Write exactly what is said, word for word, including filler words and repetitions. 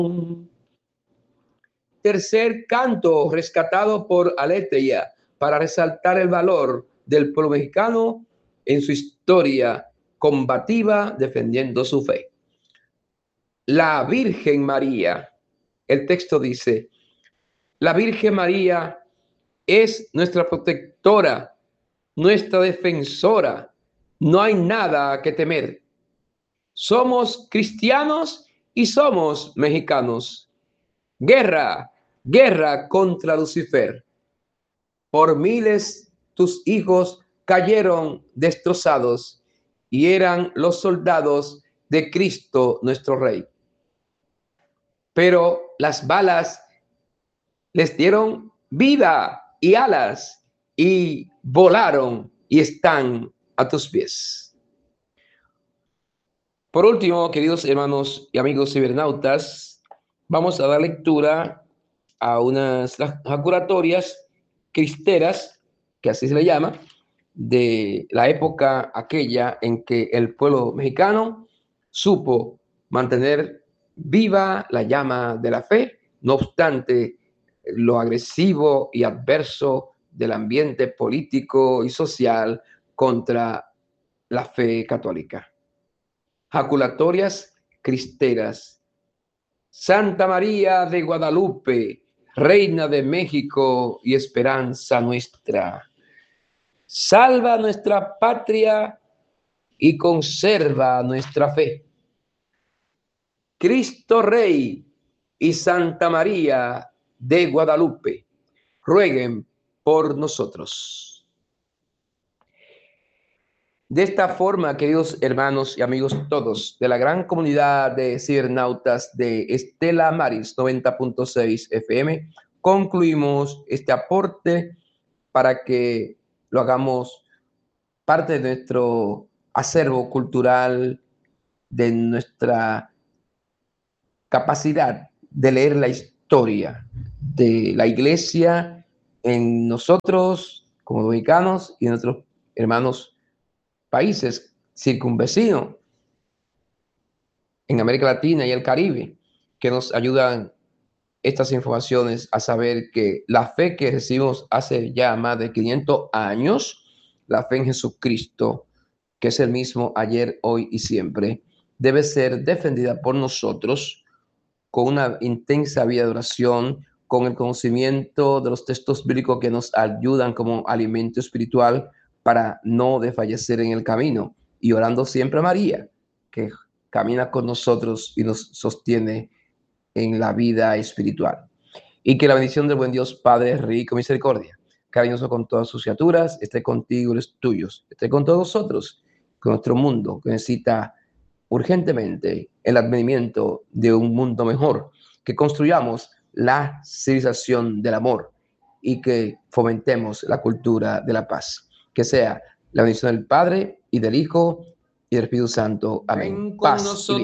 Tercer canto rescatado por Aletheia para resaltar el valor del pueblo mexicano en su historia combativa defendiendo su fe. La Virgen María, el texto dice, la Virgen María es nuestra protectora, nuestra defensora. No hay nada que temer. Somos cristianos y somos mexicanos. Guerra, guerra contra Lucifer. Por miles tus hijos cayeron destrozados y eran los soldados de Cristo nuestro Rey. Pero las balas les dieron vida y alas y volaron y están a tus pies. Por último, queridos hermanos y amigos cibernautas, vamos a dar lectura a unas jaculatorias cristeras, que así se le llama, de la época aquella en que el pueblo mexicano supo mantener viva la llama de la fe, no obstante lo agresivo y adverso del ambiente político y social contra la fe católica. Jaculatorias cristeras. Santa María de Guadalupe, Reina de México y esperanza nuestra, salva nuestra patria y conserva nuestra fe. Cristo Rey y Santa María de Guadalupe, rueguen por nosotros. De esta forma, queridos hermanos y amigos todos de la gran comunidad de cibernautas de Estela Maris noventa punto seis F M, concluimos este aporte para que lo hagamos parte de nuestro acervo cultural, de nuestra capacidad de leer la historia de la iglesia en nosotros como dominicanos y en nuestros hermanos países circunvecinos en América Latina y el Caribe, que nos ayudan estas informaciones a saber que la fe que recibimos hace ya más de quinientos años, la fe en Jesucristo, que es el mismo ayer, hoy y siempre, debe ser defendida por nosotros con una intensa vida de oración, con el conocimiento de los textos bíblicos que nos ayudan como alimento espiritual para no desfallecer en el camino, y orando siempre a María, que camina con nosotros y nos sostiene en la vida espiritual. Y que la bendición del buen Dios Padre rico en misericordia, cariñoso con todas sus criaturas, esté contigo y los tuyos, esté con todos nosotros, con nuestro mundo que necesita urgentemente el advenimiento de un mundo mejor, que construyamos la civilización del amor y que fomentemos la cultura de la paz. Que sea la bendición del Padre y del Hijo y del Espíritu Santo. Amén. Paz.